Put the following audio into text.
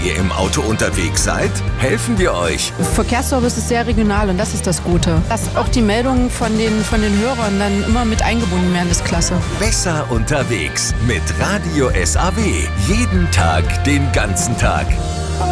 ihr im Auto unterwegs seid? Helfen wir euch. Verkehrsservice ist sehr regional und das ist das Gute. Dass auch die Meldungen von den Hörern dann immer mit eingebunden werden, ist klasse. Besser unterwegs mit Radio SAW. Jeden Tag, den ganzen Tag.